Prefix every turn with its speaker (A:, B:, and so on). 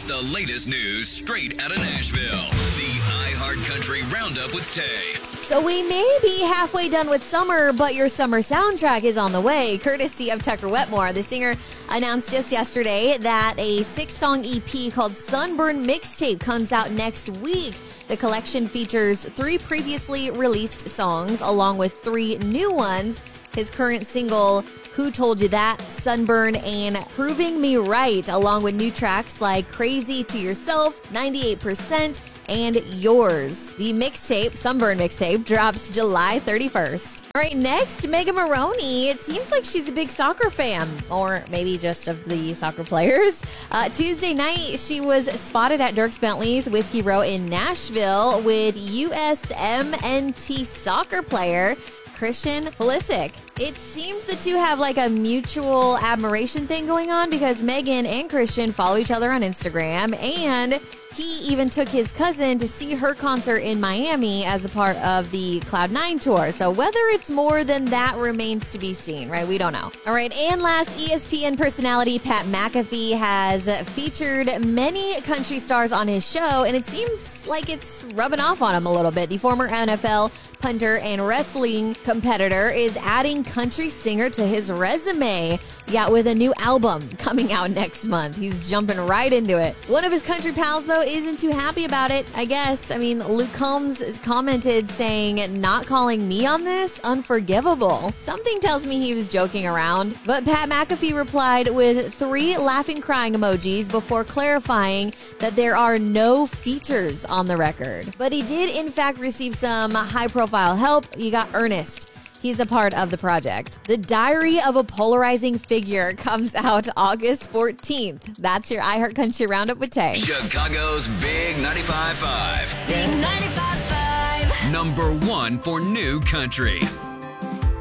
A: the latest news straight out of Nashville. The iHeart Country Roundup with Tay.
B: So we may be halfway done with summer, but your summer soundtrack is on the way, courtesy of Tucker Wetmore. The singer announced just yesterday that a 6-song EP called Sunburn Mixtape comes out next week. The collection features 3 previously released songs, along with 3 new ones. His current single, Who Told You That, Sunburn, and Proving Me Right, along with new tracks like Crazy to Yourself, 98%, and Yours. The mixtape, Sunburn Mixtape, drops July 31st. All right, next, Megan Maroney. It seems like she's a big soccer fan, or maybe just of the soccer players. Tuesday night, she was spotted at Dierks Bentley's Whiskey Row in Nashville with USMNT soccer player Christian Pulisic. It seems the two have like a mutual admiration thing going on because Megan and Christian follow each other on Instagram, and he even took his cousin to see her concert in Miami as a part of the Cloud9 tour. So whether it's more than that remains to be seen, right? We don't know. All right, and last, ESPN personality Pat McAfee has featured many country stars on his show, and it seems like it's rubbing off on him a little bit. The former NFL punter and wrestling competitor is adding country singer to his resume. Yeah, with a new album coming out next month. He's jumping right into it. One of his country pals, though, isn't too happy about it, I guess. I mean, Luke Combs commented saying, "Not calling me on this? Unforgivable." Something tells me he was joking around. But Pat McAfee replied with 3 laughing crying emojis before clarifying that there are no features on the record. But he did, in fact, receive some high-profile help. You got Ernest. He's a part of the project. The Diary of a Polarizing Figure comes out August 14th. That's your iHeart Country Roundup with Tay.
A: Chicago's Big 95.5.
C: Big 95.5.
A: #1 for new country.